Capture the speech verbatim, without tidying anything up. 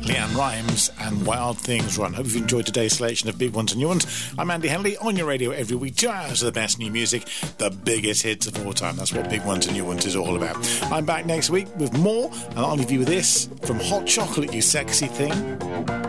Leanne Rimes and Wild Things Run. Hope you've enjoyed today's selection of Big Ones and New Ones. I'm Andy Henley, on your radio every week, two hours of the best new music, the biggest hits of all time. That's what Big Ones and New Ones is all about. I'm back next week with more, and I'll leave you with this from Hot Chocolate, You Sexy Thing.